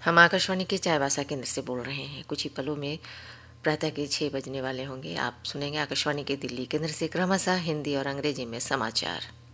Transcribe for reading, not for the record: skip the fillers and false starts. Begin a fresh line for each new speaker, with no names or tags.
हम आकाशवाणी के चाईबासा केंद्र से बोल रहे हैं। कुछ ही पलों में प्रातः के 6 बजने वाले होंगे। आप सुनेंगे आकाशवाणी के दिल्ली केंद्र से क्रमशः हिंदी और अंग्रेजी में समाचार।